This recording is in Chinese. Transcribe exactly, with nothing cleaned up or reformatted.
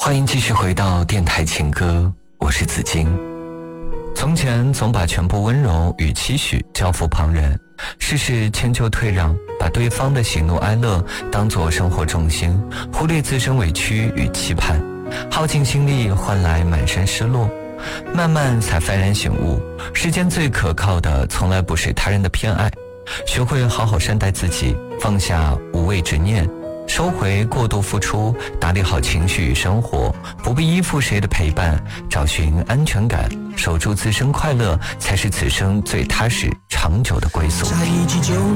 欢迎继续回到电台情歌，我是子金。从前总把全部温柔与期许交付旁人，事事迁就退让，把对方的喜怒哀乐当作生活重心，忽略自身委屈与期盼，耗尽心力换来满身失落。慢慢才幡然醒悟，世间最可靠的从来不是他人的偏爱，学会好好善待自己，放下无谓执念，收回过度付出，打理好情绪与生活，不必依附谁的陪伴，找寻安全感，守住自身快乐，才是此生最踏实长久的归宿。